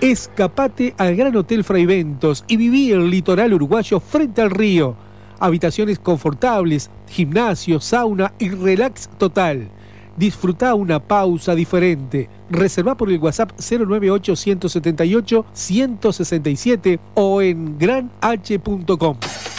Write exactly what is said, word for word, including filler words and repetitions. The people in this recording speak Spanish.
Escapate al Gran Hotel Fraiventos y viví el litoral uruguayo frente al río. Habitaciones confortables, gimnasio, sauna y relax total. Disfruta una pausa diferente. Reserva por el WhatsApp cero nueve ocho, uno siete ocho, uno seis siete o en gran h punto com.